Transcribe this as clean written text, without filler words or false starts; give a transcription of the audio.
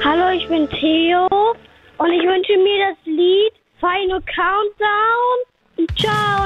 Hallo, ich bin Theo und ich wünsche mir das Lied Final Countdown. Ciao.